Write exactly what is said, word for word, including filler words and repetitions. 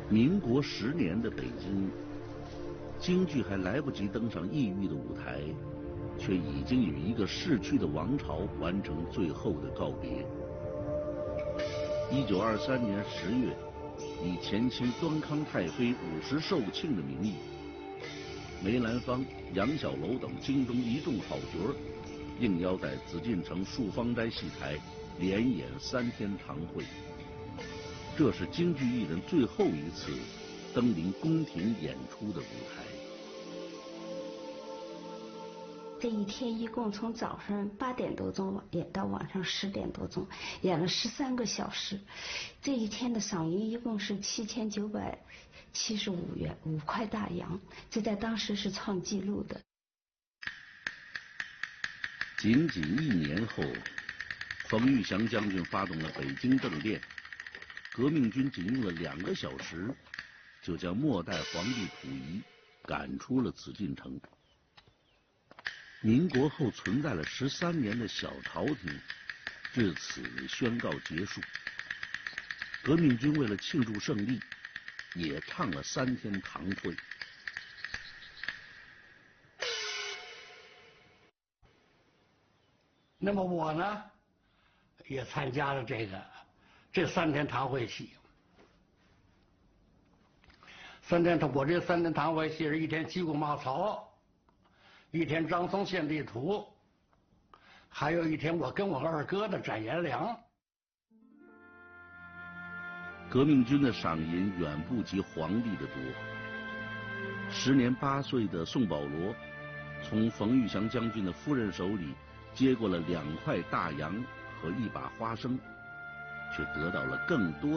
民国十年的北京，京剧还来不及登上异域的舞台，却已经与一个逝去的王朝完成最后的告别。一九二三年十月，以前清端康太妃五十寿庆的名义，梅兰芳、杨小楼等京中一众好角应邀在紫禁城树芳斋戏台连演三天堂会。这是京剧艺人最后一次登临宫廷演出的舞台。 这一天一共从早上八点多钟演到晚上十点多钟，演了十三个小时。这一天的赏银一共是七千九百七十五元，五块大洋，这在当时是创纪录的。 仅仅一年后，冯玉祥将军发动了北京政变，革命军仅用了两个小时，就将末代皇帝溥仪赶出了紫禁城。民国后存在了十三年的小朝廷，至此宣告结束。革命军为了庆祝胜利，也唱了三天堂会。 那么我呢，也参加了这个这三天堂会戏。三天，我这三天堂会戏是一天击鼓骂曹，一天张松献地图，还有一天我跟我二哥的斩颜良。 革命军的赏银远不及皇帝的多。时年八岁的宋保罗，从冯玉祥将军的夫人手里接过了两块大洋和一把花生，却得到了更多